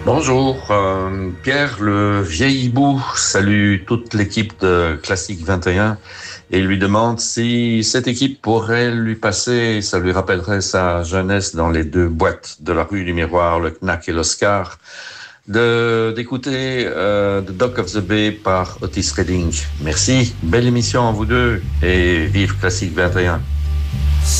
Bonjour, Pierre le vieil hibou salue toute l'équipe de Classique 21 et lui demande si cette équipe pourrait lui passer, ça lui rappellerait sa jeunesse dans les deux boîtes de la rue du Miroir, le Knack et l'Oscar, d'écouter The Dock of the Bay par Otis Redding. Merci, belle émission à vous deux et vive Classique 21.